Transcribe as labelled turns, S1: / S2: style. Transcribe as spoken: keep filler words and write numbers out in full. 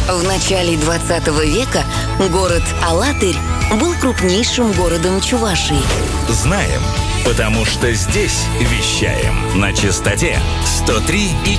S1: В начале двадцатого века город Алатырь был крупнейшим городом Чувашии.
S2: Знаем, потому что здесь вещаем на частоте сто три и